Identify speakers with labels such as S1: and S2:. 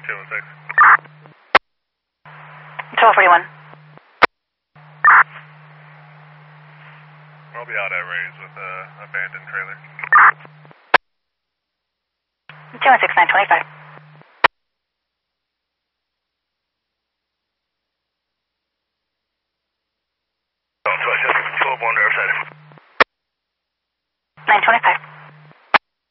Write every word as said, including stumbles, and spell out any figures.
S1: two one six.
S2: twelve forty-one.
S1: I'll be out at Rays with a uh, abandoned trailer.
S2: two one six nine twenty-five.
S1: twelve one, Riverside.
S2: nine twenty-five.